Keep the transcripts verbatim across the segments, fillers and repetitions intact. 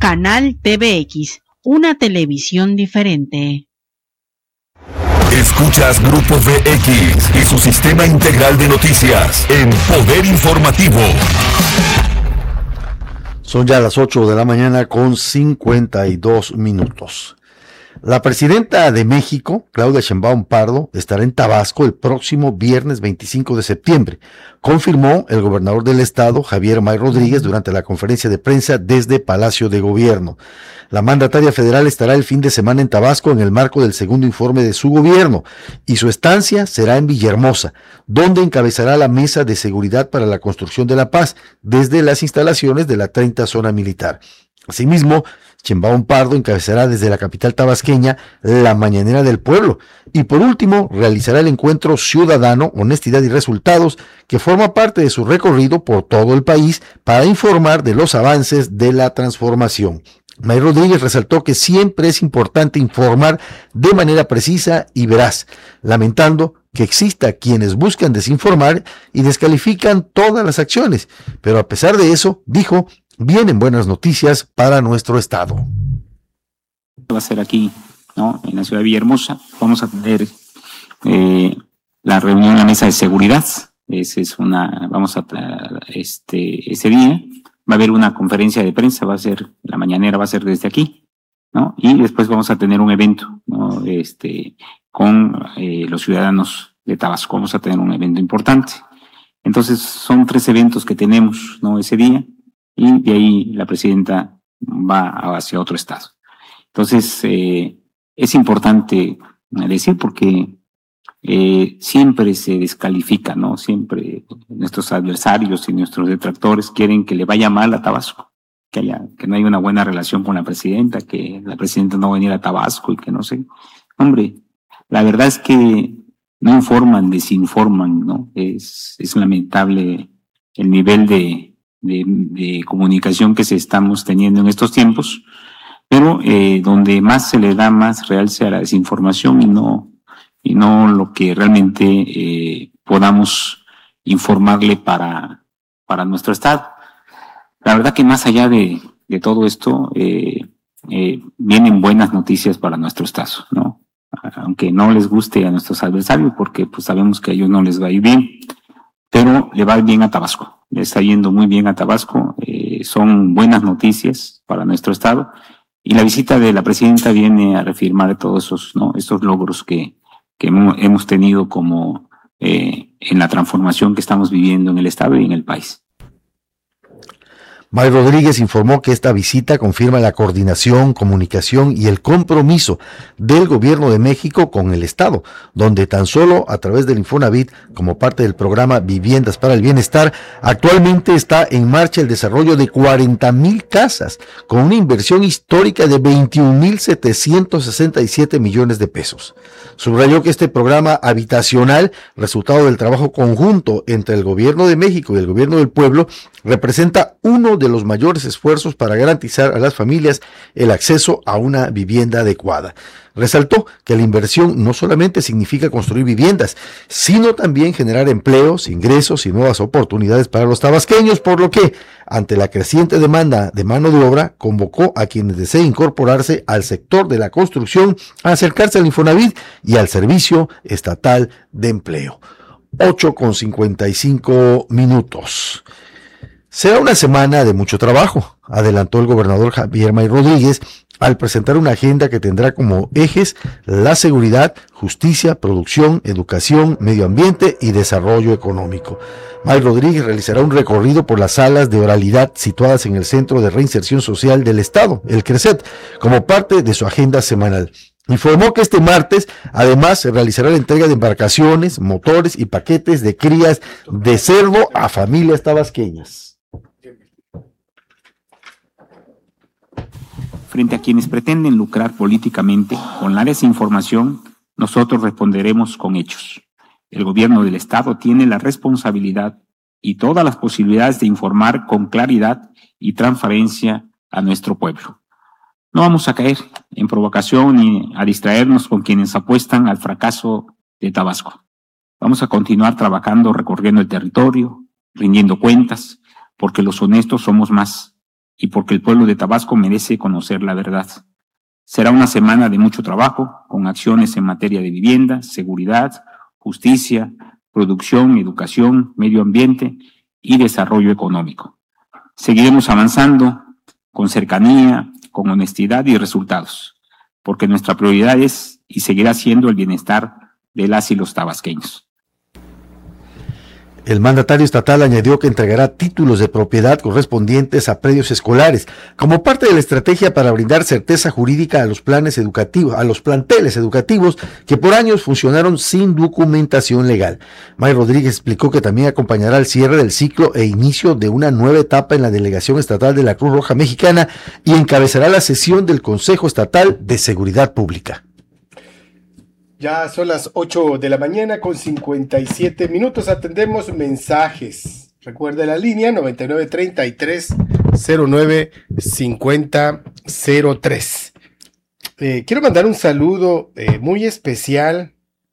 Canal T V X, una televisión diferente. Escuchas Grupo V X y su sistema integral de noticias en Poder Informativo. Son ya las ocho de la mañana con cincuenta y dos minutos. La presidenta de México, Claudia Sheinbaum Pardo, estará en Tabasco el próximo viernes veinticinco de septiembre, confirmó el gobernador del estado, Javier May Rodríguez, durante la conferencia de prensa desde Palacio de Gobierno. La mandataria federal estará el fin de semana en Tabasco en el marco del segundo informe de su gobierno y su estancia será en Villahermosa, donde encabezará la Mesa de Seguridad para la Construcción de la Paz desde las instalaciones de la treinta Zona Militar. Asimismo, Sheinbaum Pardo encabezará desde la capital tabasqueña la Mañanera del Pueblo y por último realizará el encuentro ciudadano Honestidad y Resultados, que forma parte de su recorrido por todo el país para informar de los avances de la transformación. May Rodríguez resaltó que siempre es importante informar de manera precisa y veraz, lamentando que exista quienes buscan desinformar y descalifican todas las acciones, pero a pesar de eso, dijo, vienen buenas noticias para nuestro estado. Va a ser aquí, ¿no? En la ciudad de Villahermosa. Vamos a tener eh, la reunión en la mesa de seguridad. Ese es una, vamos a este ese día va a haber una conferencia de prensa, va a ser la mañanera, va a ser desde aquí, ¿no? Y después vamos a tener un evento, ¿no? Este con eh, los ciudadanos de Tabasco. Vamos a tener un evento importante. Entonces son tres eventos que tenemos, ¿no? Ese día. Y de ahí la presidenta va hacia otro estado. Entonces, eh, es importante decir porque eh, siempre se descalifica, ¿no? Siempre nuestros adversarios y nuestros detractores quieren que le vaya mal a Tabasco, que haya, que no haya una buena relación con la presidenta, que la presidenta no va a venir a Tabasco y que no sé. Hombre, la verdad es que no informan, desinforman, ¿no? Es, es lamentable el nivel de De, de comunicación que se estamos teniendo en estos tiempos, pero eh, donde más se le da más realce a la desinformación y no, y no lo que realmente eh, podamos informarle para, para nuestro estado. La verdad que más allá de, de todo esto, eh, eh, vienen buenas noticias para nuestro estado, ¿no? Aunque no les guste a nuestros adversarios, porque pues sabemos que a ellos no les va a ir bien, pero le va bien a Tabasco. Le está yendo muy bien a Tabasco, eh, son buenas noticias para nuestro estado y la visita de la presidenta viene a reafirmar todos esos, ¿no? estos logros que, que hemos tenido como eh, en la transformación que estamos viviendo en el estado y en el país. May Rodríguez informó que esta visita confirma la coordinación, comunicación y el compromiso del Gobierno de México con el Estado, donde tan solo a través del Infonavit, como parte del programa Viviendas para el Bienestar, actualmente está en marcha el desarrollo de cuarenta mil casas, con una inversión histórica de veintiún mil setecientos sesenta y siete millones de pesos. Subrayó que este programa habitacional, resultado del trabajo conjunto entre el Gobierno de México y el Gobierno del Pueblo, representa uno de los mayores esfuerzos para garantizar a las familias el acceso a una vivienda adecuada. Resaltó que la inversión no solamente significa construir viviendas, sino también generar empleos, ingresos y nuevas oportunidades para los tabasqueños, por lo que, ante la creciente demanda de mano de obra, convocó a quienes deseen incorporarse al sector de la construcción a acercarse al Infonavit y al Servicio Estatal de Empleo. ocho con cincuenta y cinco minutos. Será una semana de mucho trabajo, adelantó el gobernador Javier May Rodríguez al presentar una agenda que tendrá como ejes la seguridad, justicia, producción, educación, medio ambiente y desarrollo económico. May Rodríguez realizará un recorrido por las salas de oralidad situadas en el Centro de Reinserción Social del Estado, el CRECET, como parte de su agenda semanal. Informó que este martes, además, se realizará la entrega de embarcaciones, motores y paquetes de crías de cerdo a familias tabasqueñas. Frente a quienes pretenden lucrar políticamente con la desinformación, nosotros responderemos con hechos. El gobierno del Estado tiene la responsabilidad y todas las posibilidades de informar con claridad y transparencia a nuestro pueblo. No vamos a caer en provocación ni a distraernos con quienes apuestan al fracaso de Tabasco. Vamos a continuar trabajando, recorriendo el territorio, rindiendo cuentas, porque los honestos somos más. y porque el pueblo de Tabasco merece conocer la verdad. Será una semana de mucho trabajo, con acciones en materia de vivienda, seguridad, justicia, producción, educación, medio ambiente y desarrollo económico. Seguiremos avanzando con cercanía, con honestidad y resultados, porque nuestra prioridad es y seguirá siendo el bienestar de las y los tabasqueños. El mandatario estatal añadió que entregará títulos de propiedad correspondientes a predios escolares, como parte de la estrategia para brindar certeza jurídica a los planes educativos, a los planteles educativos que por años funcionaron sin documentación legal. May Rodríguez explicó que también acompañará el cierre del ciclo e inicio de una nueva etapa en la delegación estatal de la Cruz Roja Mexicana y encabezará la sesión del Consejo Estatal de Seguridad Pública. Ya son las ocho de la mañana con cincuenta y siete minutos. Atendemos mensajes. Recuerda la línea noventa y nueve treinta y tres cero nueve cincuenta cero tres. Eh, quiero mandar un saludo eh, muy especial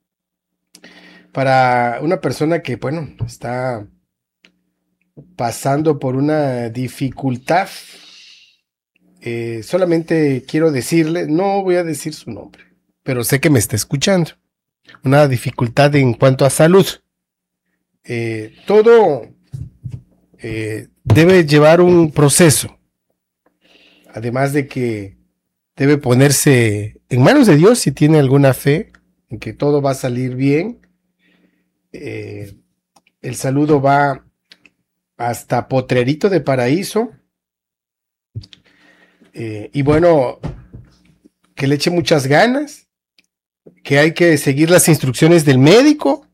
para una persona que, bueno, está pasando por una dificultad. Eh, solamente quiero decirle, no voy a decir su nombre, pero sé que me está escuchando. Una dificultad en cuanto a salud. Eh, todo eh, debe llevar un proceso. Además de que debe ponerse en manos de Dios si tiene alguna fe en que todo va a salir bien. Eh, el saludo va hasta Potrerito de Paraíso. Eh, y bueno, que le eche muchas ganas. Que hay que seguir las instrucciones del médico.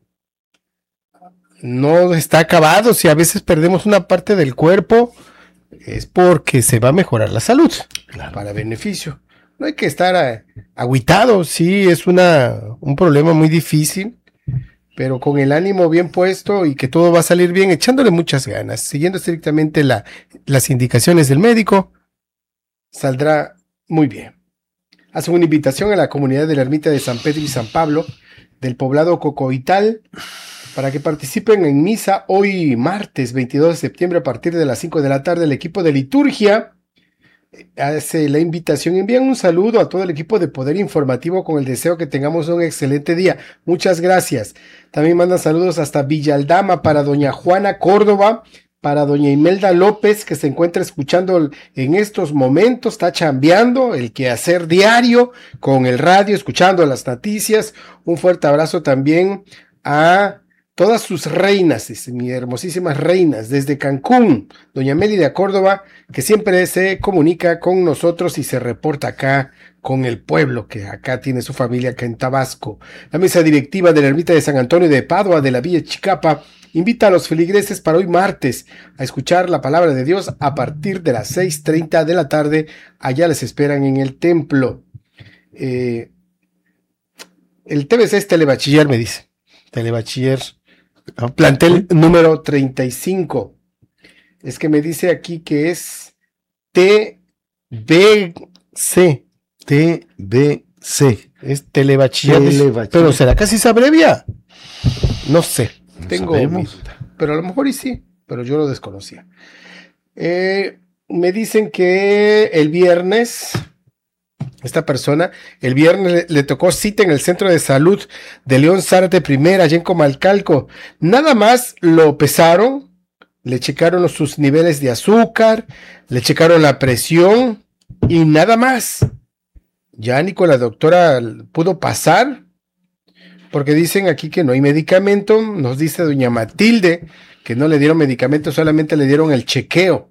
No está acabado. Si a veces perdemos una parte del cuerpo, es porque se va a mejorar la salud, claro, para beneficio. No hay que estar agüitado. Sí, es una, un problema muy difícil, pero con el ánimo bien puesto y que todo va a salir bien, echándole muchas ganas, siguiendo estrictamente la, las indicaciones del médico, saldrá muy bien. Hace una invitación a la comunidad de la Ermita de San Pedro y San Pablo del poblado Cocoital para que participen en misa hoy martes veintidós de septiembre a partir de las cinco de la tarde. El equipo de liturgia hace la invitación. Envían un saludo a todo el equipo de Poder Informativo con el deseo que tengamos un excelente día. Muchas gracias. También mandan saludos hasta Villaldama para doña Juana Córdoba, para doña Imelda López, que se encuentra escuchando en estos momentos, está chambeando el quehacer diario con el radio, escuchando las noticias. Un fuerte abrazo también a todas sus reinas, mis hermosísimas reinas, desde Cancún, doña Mélida Córdoba, que siempre se comunica con nosotros y se reporta acá con el pueblo, que acá tiene su familia acá en Tabasco. La mesa directiva de la Ermita de San Antonio de Padua de la Villa Chicapa invita a los feligreses para hoy martes a escuchar la palabra de Dios a partir de las seis treinta de la tarde. Allá les esperan en el templo. Eh, el T V C es Telebachiller, me dice. Telebachiller, plantel número treinta y cinco. Es que me dice aquí que es T V C. T V C. Es Telebachiller. Telebachiller. Pero ¿será que así se abrevia? No sé. No Tengo mi duda, pero a lo mejor y sí, pero yo lo desconocía. Eh, me dicen que el viernes, esta persona, el viernes le, le tocó cita en el Centro de Salud de León Zárate Primera, allá en Comalcalco. Nada más lo pesaron, le checaron sus niveles de azúcar, le checaron la presión y nada más. Ya ni con la doctora pudo pasar, porque dicen aquí que no hay medicamento. Nos dice doña Matilde que no le dieron medicamento, solamente le dieron el chequeo.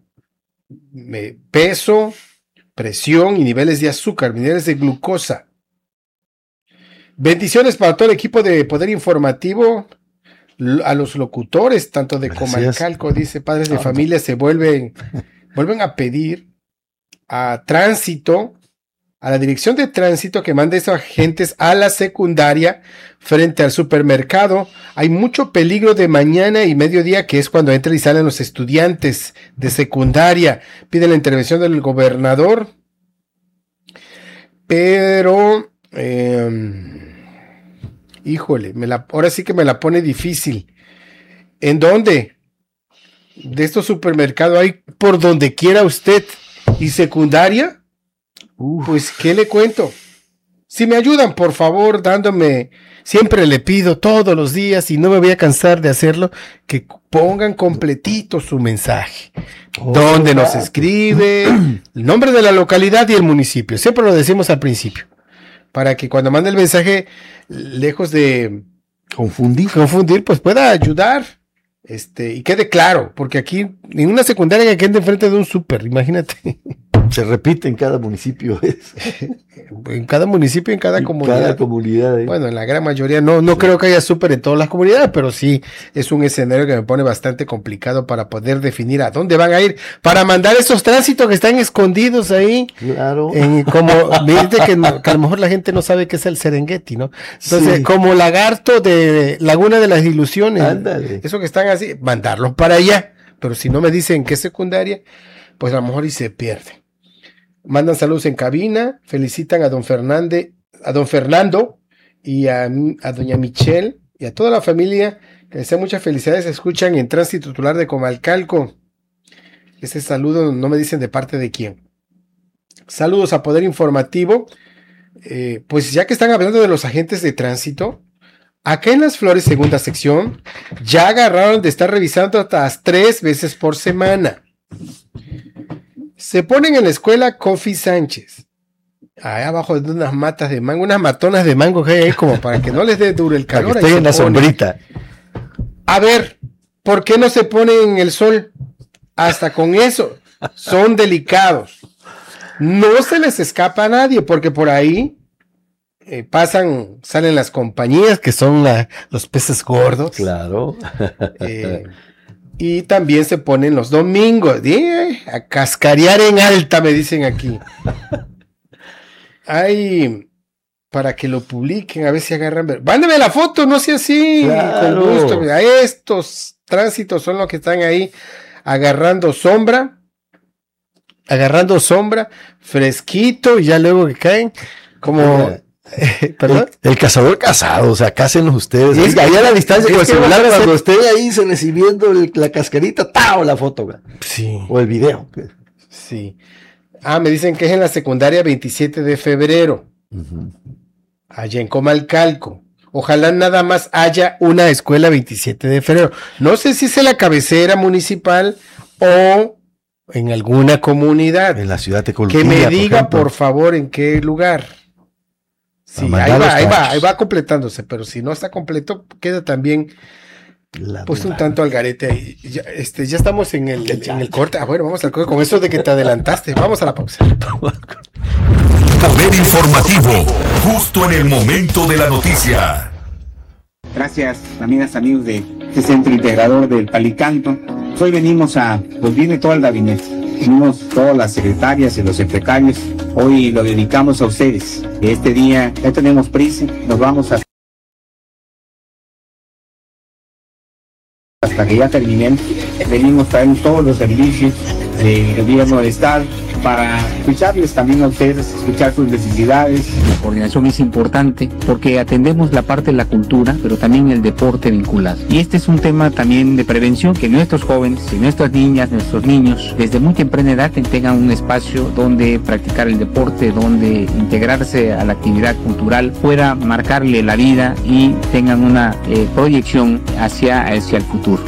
Peso, presión y niveles de azúcar, niveles de glucosa. Bendiciones para todo el equipo de Poder Informativo, a los locutores, tanto de Gracias. Comalcalco, dice, padres de oh, familia no. se vuelven, vuelven a pedir a Tránsito, a la dirección de Tránsito, que mande esos agentes a la secundaria frente al supermercado. Hay mucho peligro de mañana y mediodía, que es cuando entran y salen los estudiantes de secundaria. Piden la intervención del gobernador, pero eh, híjole, me la, ahora sí que me la pone difícil. ¿En dónde? De estos supermercados hay por donde quiera usted. ¿Y secundaria? Uf. Pues, ¿qué le cuento? Si me ayudan, por favor, dándome, siempre le pido todos los días, y no me voy a cansar de hacerlo, que pongan completito su mensaje. Oh, dónde nos escribe, el nombre de la localidad y el municipio. Siempre lo decimos al principio, para que cuando mande el mensaje, lejos de confundir, confundir pues pueda ayudar. Este, y quede claro, porque aquí en una secundaria que ande enfrente de un súper, imagínate. Se repite en cada municipio eso. En cada municipio, en cada en comunidad. Cada comunidad ¿eh? Bueno, en la gran mayoría no, no sí. creo que haya súper en todas las comunidades, pero sí es un escenario que me pone bastante complicado para poder definir a dónde van a ir, para mandar esos tránsitos que están escondidos ahí. Claro. En, como, viste que, no, que a lo mejor la gente no sabe qué es el Serengeti, ¿no? Entonces, sí. como lagarto de Laguna de las Ilusiones. Ándale. Eso que están así, mandarlos para allá. Pero si no me dicen qué secundaria, pues a lo mejor y se pierde. Mandan saludos en cabina, felicitan a don Fernández, a don Fernando y a, a doña Michelle y a toda la familia, que les desean muchas felicidades. Se escuchan en Tránsito Titular de Comalcalco. Ese saludo no me dicen de parte de quién. Saludos a Poder Informativo. Eh, pues ya que están hablando de los agentes de tránsito, acá en Las Flores, segunda sección, ya agarraron de estar revisando hasta tres veces por semana. Se ponen en la escuela Coffee Sánchez, ahí abajo de unas matas de mango, unas matonas de mango que hay ahí como para que no les dé duro el calor. Para que estén en la sombrita. A ver, ¿por qué no se ponen en el sol? Hasta con eso, son delicados. No se les escapa a nadie, porque por ahí eh, pasan, salen las compañías que son la, los peces gordos. Claro. Eh, Y también se ponen los domingos, ¿eh? A cascarear en alta, me dicen aquí. Ay, para que lo publiquen, a ver si agarran. Mándame la foto, no sea así. Claro. Con gusto. A estos tránsitos son los que están ahí agarrando sombra, agarrando sombra, fresquito, y ya luego que caen, como. ¿Perdón? El, el cazador casado, o sea, cásenlos ustedes. Es que ahí a la distancia con el celular, cuando esté ahí se recibiendo el, la cascarita, ¡tao! La foto, güey. Sí. O el video. Sí. Ah, me dicen que es en la secundaria veintisiete de febrero. Uh-huh. Allá en Comalcalco. Ojalá nada más haya una escuela veintisiete de febrero. No sé si es en la cabecera municipal o en alguna comunidad. En la ciudad de Colquilla, que me diga, por, por favor, en qué lugar. Sí, ahí va, ahí va, ahí va completándose, pero si no está completo, queda también la pues un tanto al garete ahí. Ya, este, ya estamos en el, el, en el corte. Ah, bueno, vamos al corte con eso de que te adelantaste. Vamos a la pausa. Poder informativo, justo en el momento de la noticia. Gracias, amigas, amigos de este centro integrador del Palicanto. Hoy venimos a, pues viene todo el gabinete. Venimos todas las secretarias y los secretarios. Hoy lo dedicamos a ustedes. Este día ya tenemos prisa, nos vamos a... hasta que ya terminen. Venimos trayendo todos los servicios del gobierno del Estado para escucharles también a ustedes, escuchar sus necesidades. La coordinación es importante porque atendemos la parte de la cultura, pero también el deporte vinculado. Y este es un tema también de prevención, que nuestros jóvenes, y nuestras niñas, nuestros niños, desde muy temprana edad tengan un espacio donde practicar el deporte, donde integrarse a la actividad cultural, pueda marcarle la vida y tengan una eh, proyección hacia, hacia el futuro.